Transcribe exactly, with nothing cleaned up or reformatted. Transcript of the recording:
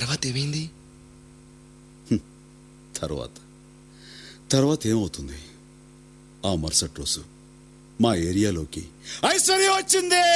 తర్వాత ఏమైంది? తర్వాత తర్వాత ఏమవుతుంది? ఆ మరుసటి రోజు మా ఏరియాలోకి ఐశ్వర్య వచ్చింది.